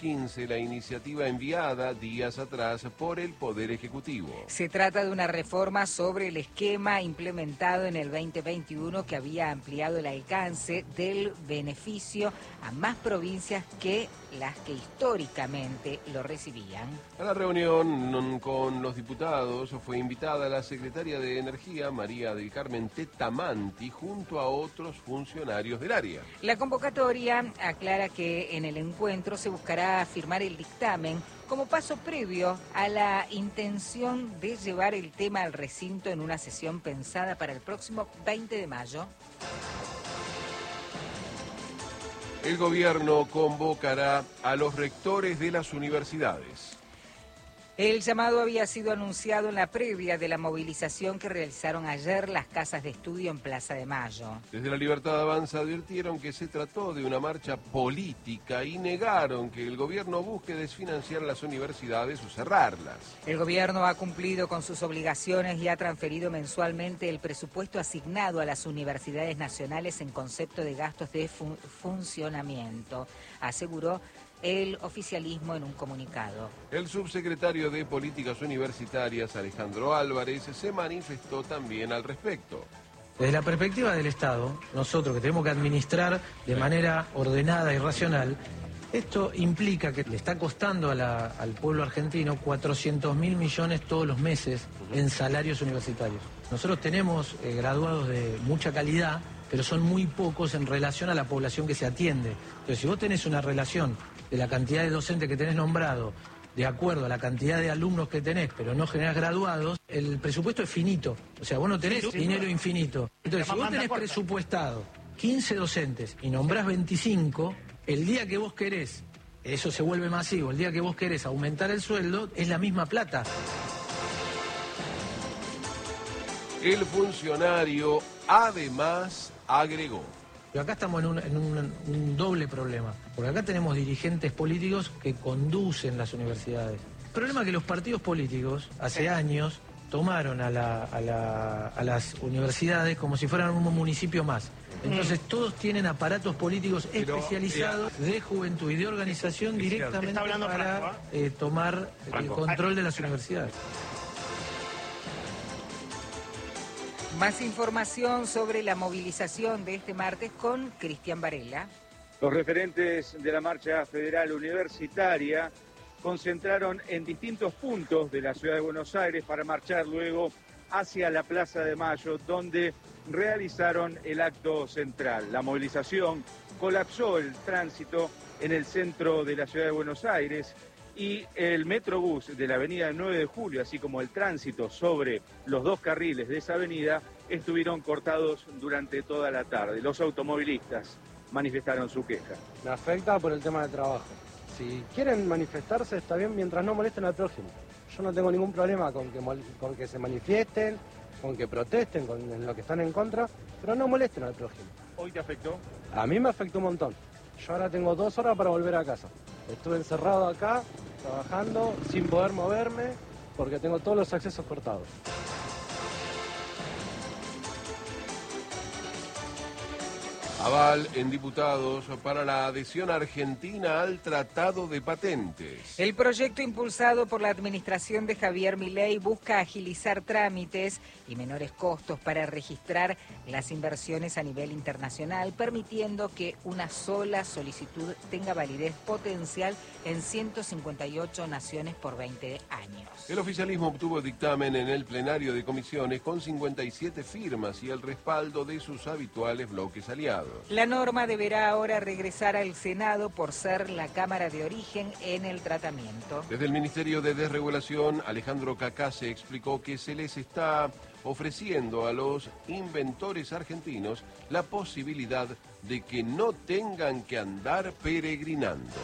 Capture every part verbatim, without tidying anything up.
quince la iniciativa enviada días atrás por el Poder Ejecutivo. Se trata de una reforma sobre el esquema implementado en el veinte veintiuno que había ampliado el alcance del beneficio a más provincias que las que históricamente lo recibían. A la reunión con los diputados fue invitada la secretaria de Energía, María del Carmen Tetamanti, junto a otros funcionarios del área. La convocatoria aclara que en el encuentro se buscará firmar el dictamen como paso previo a la intención de llevar el tema al recinto en una sesión pensada para el próximo veinte de mayo. El gobierno convocará a los rectores de las universidades. El llamado había sido anunciado en la previa de la movilización que realizaron ayer las casas de estudio en Plaza de Mayo. Desde La Libertad Avanza advirtieron que se trató de una marcha política y negaron que el gobierno busque desfinanciar las universidades o cerrarlas. El gobierno ha cumplido con sus obligaciones y ha transferido mensualmente el presupuesto asignado a las universidades nacionales en concepto de gastos de fun- funcionamiento, aseguró el oficialismo en un comunicado. El subsecretario de Políticas Universitarias, Alejandro Álvarez, se manifestó también al respecto. Desde la perspectiva del Estado, nosotros que tenemos que administrar de manera ordenada y racional, esto implica que le está costando a la, al pueblo argentino cuatrocientos mil millones todos los meses en salarios universitarios. Nosotros tenemos eh, graduados de mucha calidad, pero son muy pocos en relación a la población que se atiende. Entonces, si vos tenés una relación de la cantidad de docentes que tenés nombrado, de acuerdo a la cantidad de alumnos que tenés, pero no generás graduados, el presupuesto es finito. O sea, vos no tenés sí, dinero infinito. Entonces, si vos tenés presupuestado quince docentes y nombrás veinticinco, el día que vos querés, eso se vuelve masivo, el día que vos querés aumentar el sueldo, es la misma plata. El funcionario además agregó. Pero acá estamos en, un, en un, un doble problema, porque acá tenemos dirigentes políticos que conducen las universidades. El problema es que los partidos políticos hace años tomaron a, la, a, la, a las universidades como si fueran un municipio más. Entonces todos tienen aparatos políticos Pero, especializados ya. de juventud y de organización directamente para eh, tomar Franco. el control de las universidades. Más información sobre la movilización de este martes con Cristian Varela. Los referentes de la marcha federal universitaria concentraron en distintos puntos de la ciudad de Buenos Aires para marchar luego hacia la Plaza de Mayo, donde realizaron el acto central. La movilización colapsó el tránsito en el centro de la ciudad de Buenos Aires y el Metrobús de la avenida nueve de julio, así como el tránsito sobre los dos carriles de esa avenida, estuvieron cortados durante toda la tarde. Los automovilistas manifestaron su queja. Me afecta por el tema de trabajo. Si quieren manifestarse está bien mientras no molesten al prójimo. Yo no tengo ningún problema con que, con que se manifiesten, con que protesten, con lo que están en contra, pero no molesten al prójimo. ¿Hoy te afectó? A mí me afectó un montón. Yo ahora tengo dos horas para volver a casa. Estuve encerrado acá, trabajando, sin poder moverme, porque tengo todos los accesos cortados. Aval en diputados para la adhesión argentina al Tratado de Patentes. El proyecto impulsado por la administración de Javier Milei busca agilizar trámites y menores costos para registrar las inversiones a nivel internacional, permitiendo que una sola solicitud tenga validez potencial en ciento cincuenta y ocho naciones por veinte años. El oficialismo obtuvo dictamen en el plenario de comisiones con cincuenta y siete firmas y el respaldo de sus habituales bloques aliados. La norma deberá ahora regresar al Senado por ser la Cámara de origen en el tratamiento. Desde el Ministerio de Desregulación, Alejandro Cacase explicó que se les está ofreciendo a los inventores argentinos la posibilidad de que no tengan que andar peregrinando.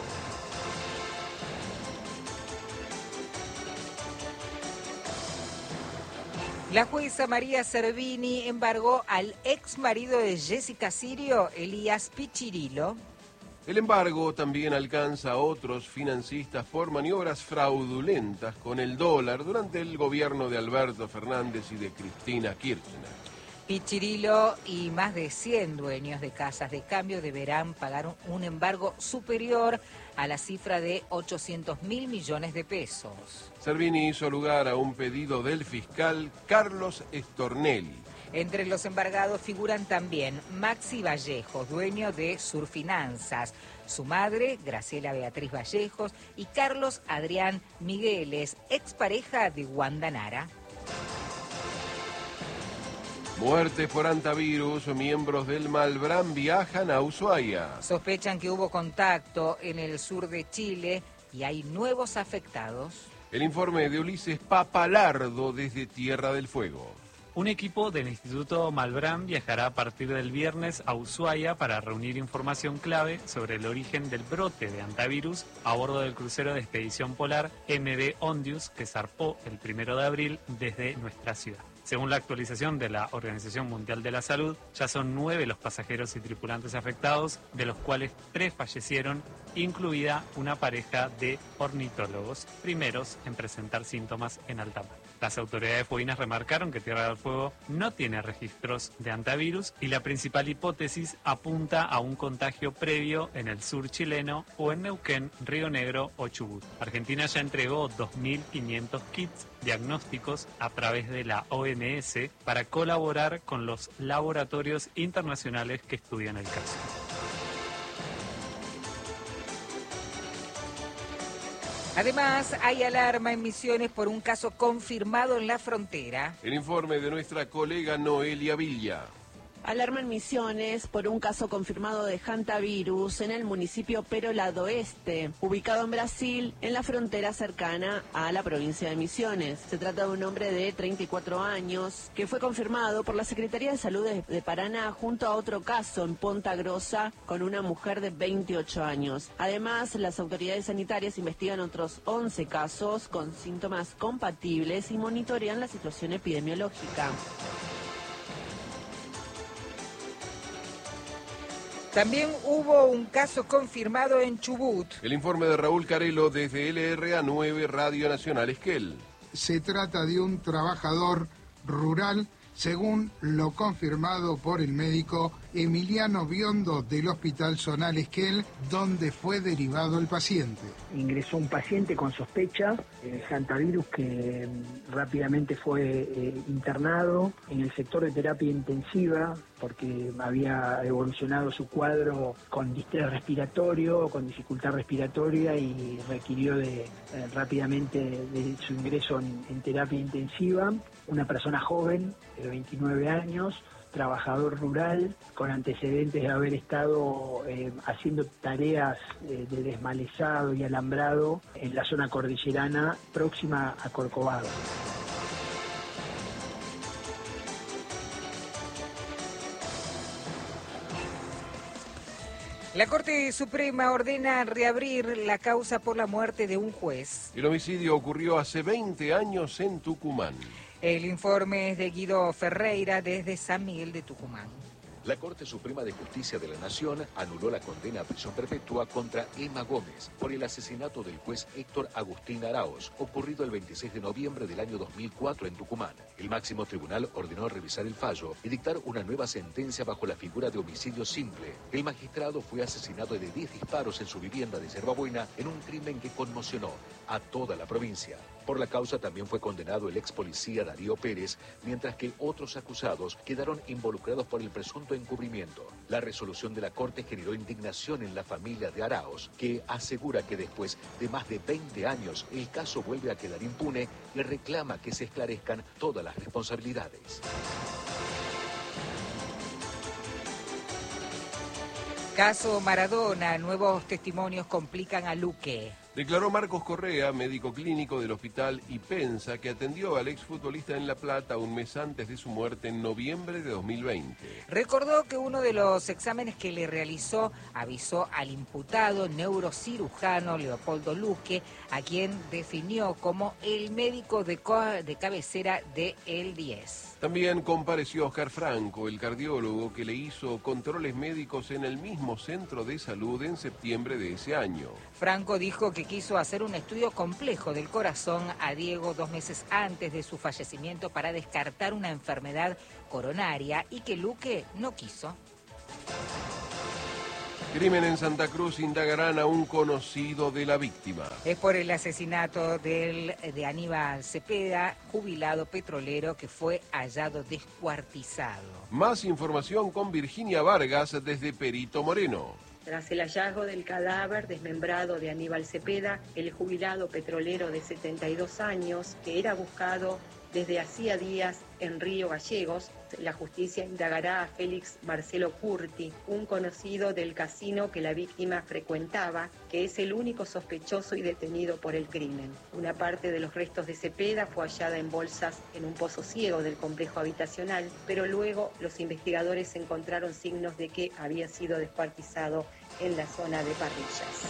La jueza María Servini embargó al ex marido de Jessica Sirio, Elías Pichirilo. El embargo también alcanza a otros financistas por maniobras fraudulentas con el dólar durante el gobierno de Alberto Fernández y de Cristina Kirchner. Pichirilo y más de cien dueños de casas de cambio deberán pagar un embargo superior a la cifra de ochocientos mil millones de pesos. Servini hizo lugar a un pedido del fiscal Carlos Stornelli. Entre los embargados figuran también Maxi Vallejos, dueño de Surfinanzas, su madre, Graciela Beatriz Vallejos, y Carlos Adrián Migueles, expareja de Wanda Nara. Muertes por antivirus, miembros del Malbrán viajan a Ushuaia. Sospechan que hubo contacto en el sur de Chile y hay nuevos afectados. El informe de Ulises Papalardo desde Tierra del Fuego. Un equipo del Instituto Malbrán viajará a partir del viernes a Ushuaia para reunir información clave sobre el origen del brote de antivirus a bordo del crucero de expedición polar M V Ondius que zarpó el primero de abril desde nuestra ciudad. Según la actualización de la Organización Mundial de la Salud, ya son nueve los pasajeros y tripulantes afectados, de los cuales tres fallecieron, incluida una pareja de ornitólogos, primeros en presentar síntomas en alta mar. Las autoridades fueguinas remarcaron que Tierra del Fuego no tiene registros de antivirus y la principal hipótesis apunta a un contagio previo en el sur chileno o en Neuquén, Río Negro o Chubut. Argentina ya entregó dos mil quinientos kits diagnósticos a través de la O M S para colaborar con los laboratorios internacionales que estudian el caso. Además, hay alarma en Misiones por un caso confirmado en la frontera. El informe de nuestra colega Noelia Villa. Alarma en Misiones por un caso confirmado de hantavirus en el municipio Perolado Este, ubicado en Brasil, en la frontera cercana a la provincia de Misiones. Se trata de un hombre de treinta y cuatro años que fue confirmado por la Secretaría de Salud de, de Paraná junto a otro caso en Ponta Grossa con una mujer de veintiocho años. Además, las autoridades sanitarias investigan otros once casos con síntomas compatibles y monitorean la situación epidemiológica. También hubo un caso confirmado en Chubut. El informe de Raúl Carelo desde L R A nueve Radio Nacional Esquel. Se trata de un trabajador rural, según lo confirmado por el médico Emiliano Biondo del Hospital Zonal Esquel, donde fue derivado el paciente. Ingresó un paciente con sospecha de hantavirus que rápidamente fue eh, internado en el sector de terapia intensiva porque había evolucionado su cuadro con distrés respiratorio, con dificultad respiratoria y requirió de, eh, rápidamente de su ingreso en, en terapia intensiva. Una persona joven de veintinueve años, trabajador rural, con antecedentes de haber estado eh, haciendo tareas eh, de desmalezado y alambrado en la zona cordillerana próxima a Corcovado. La Corte Suprema ordena reabrir la causa por la muerte de un juez. El homicidio ocurrió hace veinte años en Tucumán. El informe es de Guido Ferreira desde San Miguel de Tucumán. La Corte Suprema de Justicia de la Nación anuló la condena a prisión perpetua contra Emma Gómez por el asesinato del juez Héctor Agustín Araoz, ocurrido el veintiséis de noviembre del año dos mil cuatro en Tucumán. El máximo tribunal ordenó revisar el fallo y dictar una nueva sentencia bajo la figura de homicidio simple. El magistrado fue asesinado de diez disparos en su vivienda de Yerbabuena en un crimen que conmocionó a toda la provincia. Por la causa también fue condenado el ex policía Darío Pérez, mientras que otros acusados quedaron involucrados por el presunto encubrimiento. La resolución de la Corte generó indignación en la familia de Araoz, que asegura que después de más de veinte años el caso vuelve a quedar impune y reclama que se esclarezcan todas las responsabilidades. Caso Maradona, nuevos testimonios complican a Luque. Declaró Marcos Correa, médico clínico del hospital Ipensa, que atendió al exfutbolista en La Plata un mes antes de su muerte en noviembre de dos mil veinte. Recordó que uno de los exámenes que le realizó avisó al imputado neurocirujano Leopoldo Luque, a quien definió como el médico de, co- de cabecera de El diez. También compareció Oscar Franco, el cardiólogo que le hizo controles médicos en el mismo centro de salud en septiembre de ese año. Franco dijo que quiso hacer un estudio complejo del corazón a Diego dos meses antes de su fallecimiento para descartar una enfermedad coronaria y que Luque no quiso. Crimen en Santa Cruz, indagarán a un conocido de la víctima. Es por el asesinato del, de Aníbal Cepeda, jubilado petrolero que fue hallado descuartizado. Más información con Virginia Vargas desde Perito Moreno. Tras el hallazgo del cadáver desmembrado de Aníbal Cepeda, el jubilado petrolero de setenta y dos años, que era buscado desde hacía días en Río Gallegos, la justicia indagará a Félix Marcelo Curti, un conocido del casino que la víctima frecuentaba, que es el único sospechoso y detenido por el crimen. Una parte de los restos de Cepeda fue hallada en bolsas en un pozo ciego del complejo habitacional, pero luego los investigadores encontraron signos de que había sido descuartizado en la zona de parrillas.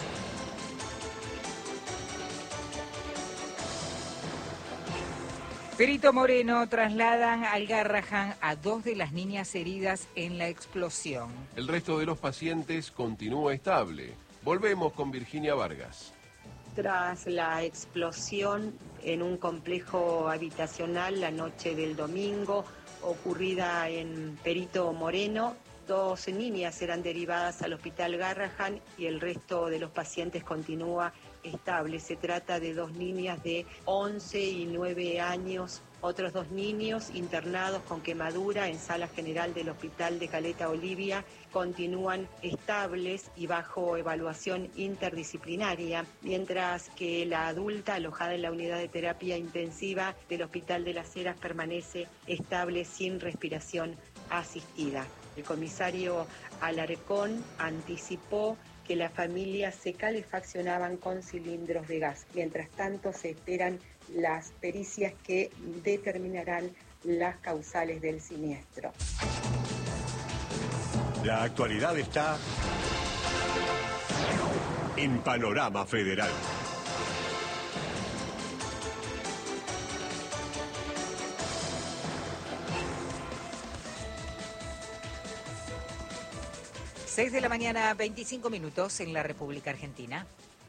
Perito Moreno trasladan al Garrahan a dos de las niñas heridas en la explosión. El resto de los pacientes continúa estable. Volvemos con Virginia Vargas. Tras la explosión en un complejo habitacional la noche del domingo, ocurrida en Perito Moreno, dos niñas eran derivadas al hospital Garrahan y el resto de los pacientes continúa estable. Se trata de dos niñas de once y nueve años, otros dos niños internados con quemadura en sala general del hospital de Caleta Olivia continúan estables y bajo evaluación interdisciplinaria, mientras que la adulta alojada en la unidad de terapia intensiva del Hospital de las Heras permanece estable sin respiración asistida. El comisario Alarcón anticipó que las familias se calefaccionaban con cilindros de gas. Mientras tanto, se esperan las pericias que determinarán las causales del siniestro. La actualidad está en Panorama Federal. seis de la mañana, veinticinco minutos en la República Argentina.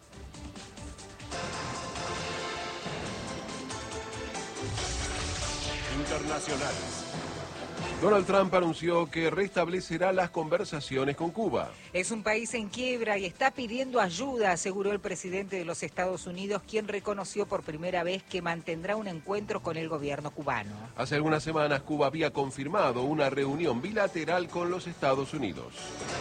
Internacionales. Donald Trump anunció que restablecerá las conversaciones con Cuba. Es un país en quiebra y está pidiendo ayuda, aseguró el presidente de los Estados Unidos, quien reconoció por primera vez que mantendrá un encuentro con el gobierno cubano. Hace algunas semanas Cuba había confirmado una reunión bilateral con los Estados Unidos.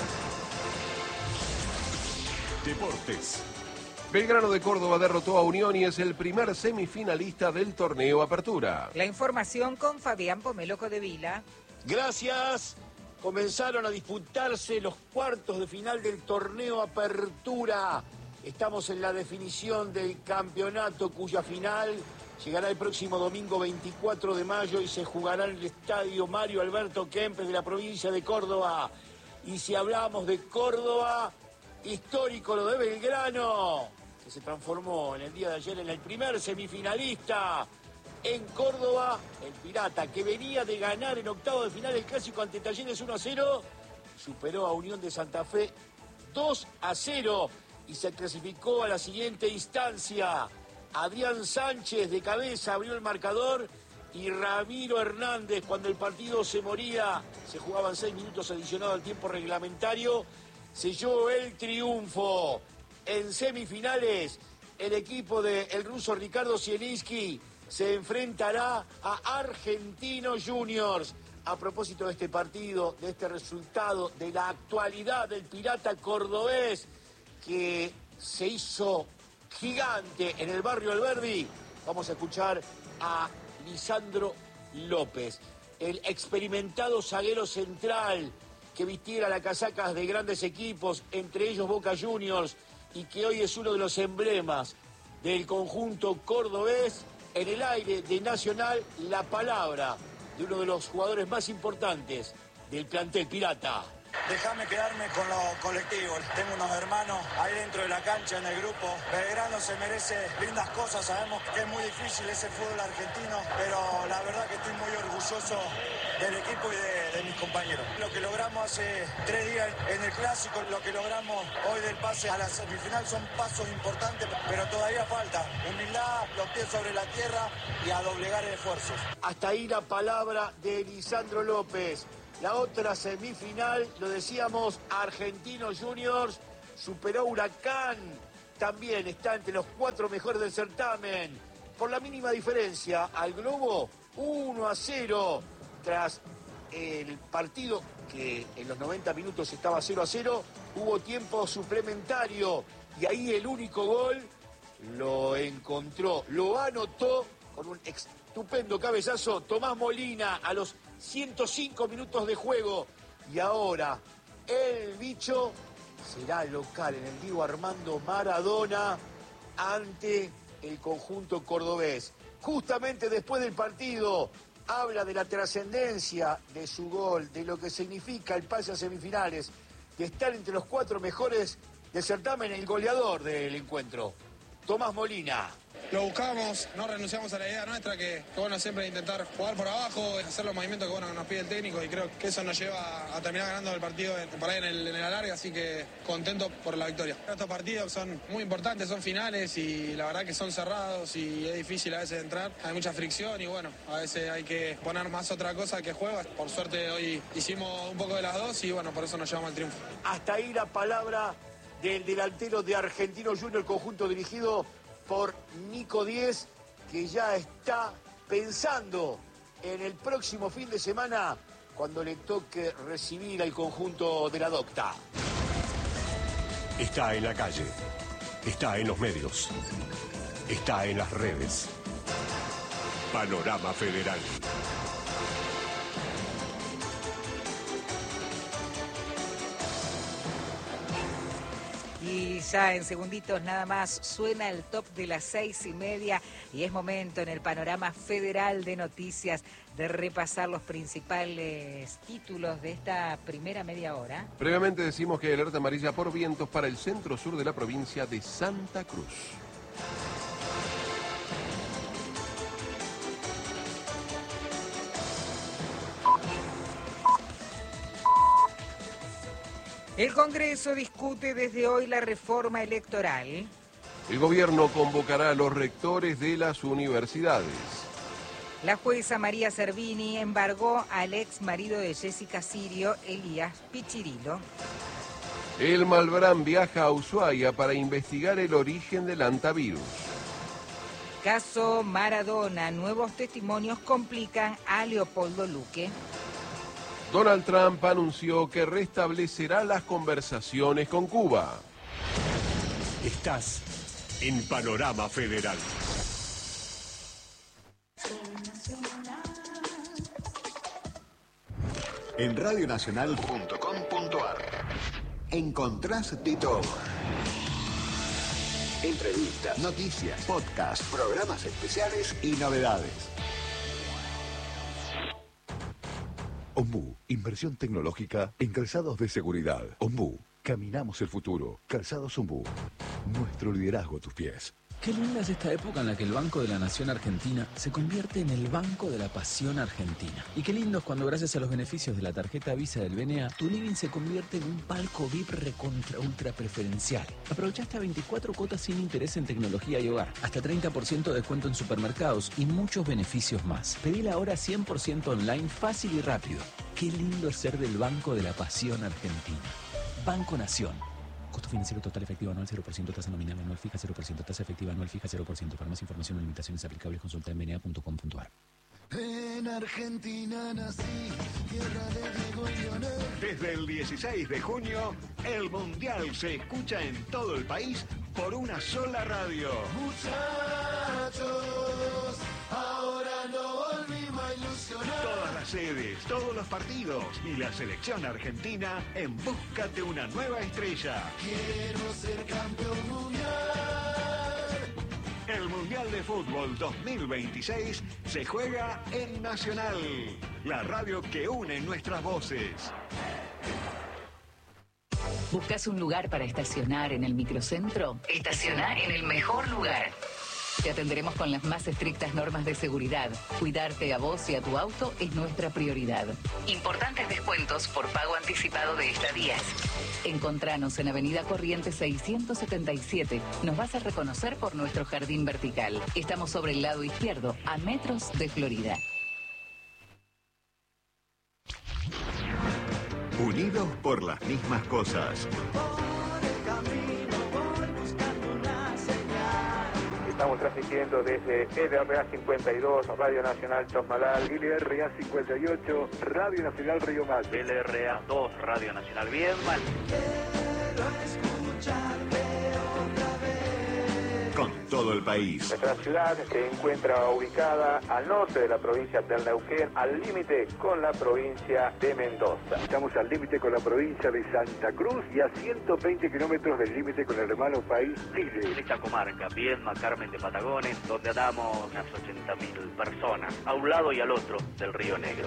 Deportes. Belgrano de Córdoba derrotó a Unión y es el primer semifinalista del torneo Apertura. La información con Fabián Pomeloco de Vila. Gracias. Comenzaron a disputarse los cuartos de final del torneo Apertura. Estamos en la definición del campeonato cuya final llegará el próximo domingo veinticuatro de mayo y se jugará en el estadio Mario Alberto Kempes de la provincia de Córdoba. Y si hablamos de Córdoba, histórico lo de Belgrano, que se transformó en el día de ayer en el primer semifinalista. En Córdoba, el Pirata, que venía de ganar en octavo de final el clásico ante Talleres uno a cero, superó a Unión de Santa Fe dos a cero y se clasificó a la siguiente instancia. Adrián Sánchez de cabeza abrió el marcador y Ramiro Hernández, cuando el partido se moría, se jugaban seis minutos adicionados al tiempo reglamentario, selló el triunfo. En semifinales, el equipo del ruso Ricardo Zielinski se enfrentará a Argentinos Juniors. A propósito de este partido, de este resultado, de la actualidad del Pirata cordobés, que se hizo gigante en el barrio Alberdi, vamos a escuchar a Lisandro López, el experimentado zaguero central que vistiera las casacas de grandes equipos, entre ellos Boca Juniors, y que hoy es uno de los emblemas del conjunto cordobés. En el aire de Nacional, la palabra de uno de los jugadores más importantes del plantel Pirata. Déjame quedarme con lo colectivo. Tengo unos hermanos ahí dentro de la cancha, en el grupo. Belgrano se merece lindas cosas. Sabemos que es muy difícil ese fútbol argentino, pero la verdad que estoy muy orgulloso del equipo y de, de mis compañeros. Lo que logramos hace tres días en el Clásico, lo que logramos hoy del pase a la semifinal son pasos importantes, pero todavía falta. Humildad, los pies sobre la tierra y a doblegar esfuerzos. Hasta ahí la palabra de Lisandro López. La otra semifinal, lo decíamos, Argentinos Juniors superó Huracán. También está entre los cuatro mejores del certamen. Por la mínima diferencia, al Globo uno a cero. Tras el partido que en los noventa minutos estaba cero a cero, hubo tiempo suplementario. Y ahí el único gol lo encontró, lo anotó con un estupendo cabezazo Tomás Molina a los ciento cinco minutos de juego. Y ahora el bicho será local en el Diego Armando Maradona ante el conjunto cordobés. Justamente después del partido habla de la trascendencia de su gol, de lo que significa el pase a semifinales, de estar entre los cuatro mejores del certamen, el goleador del encuentro, Tomás Molina. Lo buscamos, no renunciamos a la idea nuestra, que, que bueno, siempre intentar jugar por abajo, hacer los movimientos que bueno que nos pide el técnico, y creo que eso nos lleva a terminar ganando el partido en, por ahí en el, en el alargue, así que contento por la victoria. Estos partidos son muy importantes, son finales y la verdad que son cerrados y es difícil a veces entrar, hay mucha fricción y bueno, a veces hay que poner más otra cosa que juego. Por suerte hoy hicimos un poco de las dos y bueno, por eso nos llevamos al triunfo. Hasta ahí la palabra del delantero de Argentinos Juniors, el conjunto dirigido por Nico Diez, que ya está pensando en el próximo fin de semana cuando le toque recibir al conjunto de la Docta. Está en la calle, está en los medios, está en las redes. Panorama Federal. Y ya en segunditos nada más suena el top de las seis y media y es momento en el panorama federal de noticias de repasar los principales títulos de esta primera media hora. Previamente decimos que hay alerta amarilla por vientos para el centro sur de la provincia de Santa Cruz. El Congreso discute desde hoy la reforma electoral. El gobierno convocará a los rectores de las universidades. La jueza María Servini embargó al ex marido de Jessica Sirio, Elías Pichirilo. El Malbrán viaja a Ushuaia para investigar el origen del hantavirus. Caso Maradona, nuevos testimonios complican a Leopoldo Luque. Donald Trump anunció que restablecerá las conversaciones con Cuba. Estás en Panorama Federal. En radionacional punto com punto ar encontrás de todo. Entrevistas, noticias, podcasts, programas especiales y novedades. Ombú, inversión tecnológica en calzados de seguridad. Ombú, caminamos el futuro. Calzados Ombú, nuestro liderazgo a tus pies. Qué linda es esta época en la que el Banco de la Nación Argentina se convierte en el Banco de la Pasión Argentina. Y qué lindo es cuando gracias a los beneficios de la tarjeta Visa del B N A, tu living se convierte en un palco V I P recontra ultra preferencial. Aprovecha hasta veinticuatro cuotas sin interés en tecnología y hogar, hasta treinta por ciento de descuento en supermercados y muchos beneficios más. Pedila ahora cien por ciento online, fácil y rápido. Qué lindo es ser del Banco de la Pasión Argentina. Banco Nación. Costo financiero total efectivo anual cero por ciento, tasa nominal anual fija cero por ciento, tasa efectiva anual fija cero por ciento. Para más información o limitaciones aplicables consulta en b n a punto com punto ar. En Argentina nací, tierra de Diego y Leonel. Desde el dieciséis de junio, el Mundial se escucha en todo el país por una sola radio. Muchachos, ahora no volvimos a ilusionar. Todas las sedes, todos los partidos y la selección argentina en busca de una nueva estrella. Quiero ser campeón mundial. El Mundial de Fútbol dos mil veintiséis se juega en Nacional, la radio que une nuestras voces. ¿Buscas un lugar para estacionar en el microcentro? Estaciona en el mejor lugar. Te atenderemos con las más estrictas normas de seguridad. Cuidarte a vos y a tu auto es nuestra prioridad. Importantes descuentos por pago anticipado de estadías. Encontranos en Avenida Corrientes seiscientos setenta y siete. Nos vas a reconocer por nuestro jardín vertical. Estamos sobre el lado izquierdo, a metros de Florida. Unidos por las mismas cosas. Estamos transmitiendo desde L R A cincuenta y dos, Radio Nacional Chosmalal, L R A cincuenta y ocho, Radio Nacional Río Mal, L R A dos, Radio Nacional Viedma. Quiero escucharte otra vez. Con todo el país. Nuestra ciudad se encuentra ubicada al norte de la provincia del Neuquén, al límite con la provincia de Mendoza. Estamos al límite con la provincia de Santa Cruz y a ciento veinte kilómetros del límite con el hermano país Chile. En esta comarca, Viedma, Carmen de Patagones, donde andamos unas ochenta mil personas, a un lado y al otro del Río Negro.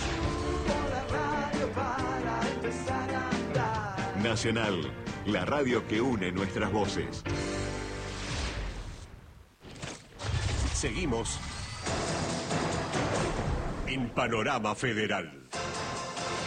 Nacional, la radio que une nuestras voces. Seguimos en Panorama Federal.